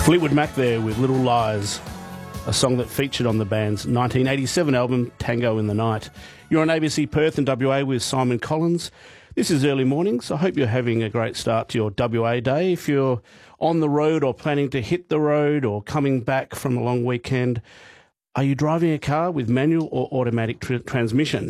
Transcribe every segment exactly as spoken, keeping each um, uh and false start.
Fleetwood Mac there with Little Lies, a song that featured on the band's nineteen eighty-seven album Tango in the Night. You're on A B C Perth and W A with Simon Collins. This is Early Mornings. I hope you're having a great start to your W A day. If you're on the road or planning to hit the road or coming back from a long weekend, are you driving a car with manual or automatic tr- transmission?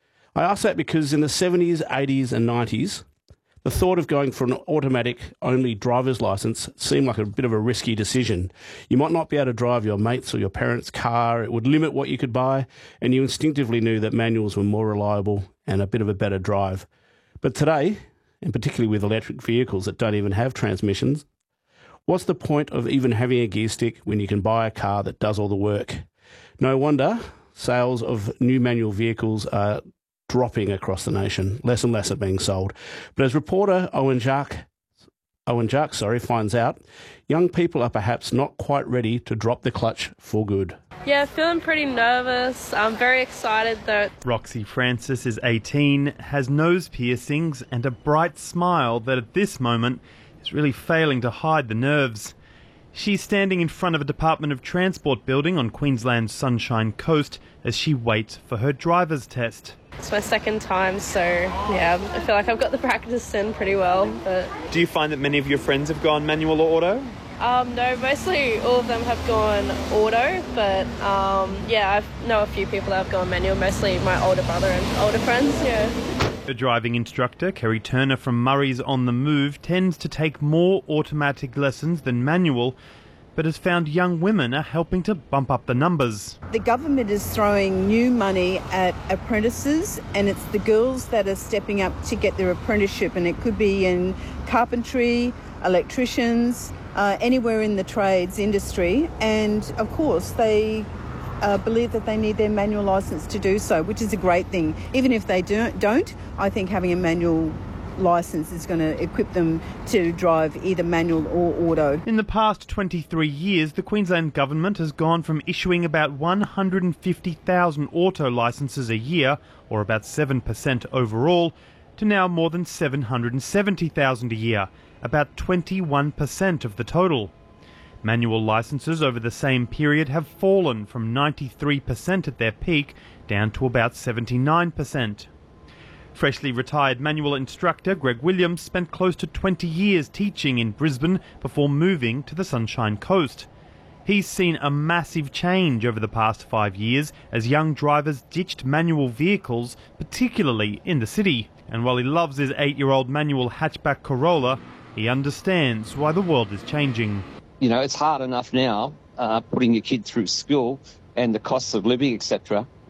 I ask that because in the seventies, eighties and nineties, the thought of going for an automatic-only driver's licence seemed like a bit of a risky decision. You might not be able to drive your mate's or your parents' car, it would limit what you could buy, and you instinctively knew that manuals were more reliable and a bit of a better drive. But today, and particularly with electric vehicles that don't even have transmissions, what's the point of even having a gear stick when you can buy a car that does all the work? No wonder sales of new manual vehicles are dropping across the nation. Less and less are being sold. But as reporter Owen Jacques, Owen Jacques, sorry, finds out, young people are perhaps not quite ready to drop the clutch for good. Yeah, feeling pretty nervous. I'm very excited though. Roxy Francis is eighteen, has nose piercings and a bright smile that at this moment is really failing to hide the nerves. She's standing in front of a Department of Transport building on Queensland's Sunshine Coast as she waits for her driver's test. It's my second time, so yeah, I feel like I've got the practice in pretty well. But Do you find that many of your friends have gone manual or auto? um, no, mostly all of them have gone auto, but um, yeah, I know a few people that have gone manual, mostly my older brother and older friends, yeah. The driving instructor, Kerry Turner from Murray's On the Move, tends to take more automatic lessons than manual, but has found young women are helping to bump up the numbers. The government is throwing new money at apprentices, and it's the girls that are stepping up to get their apprenticeship, and it could be in carpentry, electricians, uh, anywhere in the trades industry, and of course they uh, believe that they need their manual licence to do so, which is a great thing. Even if they don't, don't I think having a manual licence is going to equip them to drive either manual or auto. In the past twenty-three years, the Queensland Government has gone from issuing about one hundred fifty thousand auto licences a year, or about seven percent overall, to now more than seven hundred seventy thousand a year, about twenty-one percent of the total. Manual licences over the same period have fallen from ninety-three percent at their peak down to about seventy-nine percent. Freshly retired manual instructor Greg Williams spent close to twenty years teaching in Brisbane before moving to the Sunshine Coast. He's seen a massive change over the past five years as young drivers ditched manual vehicles, particularly in the city. And while he loves his eight-year-old manual hatchback Corolla, he understands why the world is changing. You know, it's hard enough now uh, putting your kid through school and the costs of living, et cetera.